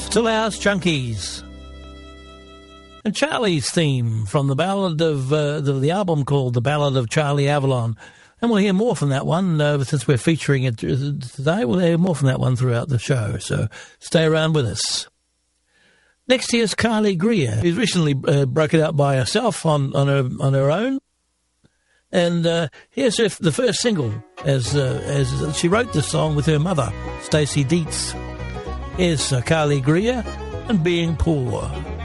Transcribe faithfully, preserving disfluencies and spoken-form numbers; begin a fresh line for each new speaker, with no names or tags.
Still Ours Junkies. And Charlie's theme from the ballad of uh, the, the album called The Ballad of Charlie Avalon. And we'll hear more from that one uh, since we're featuring it today. We'll hear more from that one throughout the show. So stay around with us. Next here's Carly Greer, who's recently uh, broke it out by herself on, on her on her own. And uh, here's her, the first single, as uh, as she wrote this song with her mother, Stacey Dietz. Here's uh, Carly Greer and Being Poor.